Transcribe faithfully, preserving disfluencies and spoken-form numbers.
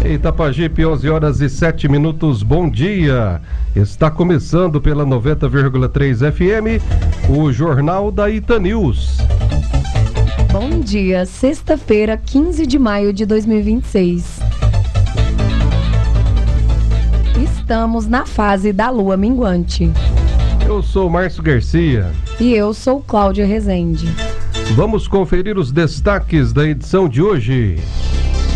Itapajipe, onze horas e sete minutos, bom dia. Está começando pela noventa vírgula três F M, o Jornal da Ita News. Bom dia, sexta-feira, quinze de maio de dois mil e vinte e seis. Estamos na fase da lua minguante. Eu sou Márcio Garcia. E eu sou Cláudia Rezende. Vamos conferir os destaques da edição de hoje.